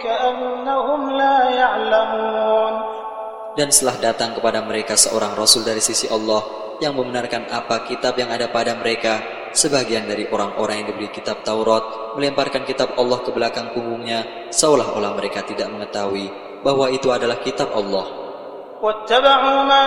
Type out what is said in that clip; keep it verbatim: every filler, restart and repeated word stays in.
كأنهم لا يعلمون. Dan setelah datang kepada mereka seorang Rasul dari sisi Allah yang membenarkan apa kitab yang ada pada mereka, sebagian dari orang-orang yang diberi kitab Taurat melemparkan kitab Allah ke belakang punggungnya, seolah-olah mereka tidak mengetahui bahwa itu adalah kitab Allah. واتبعوا ما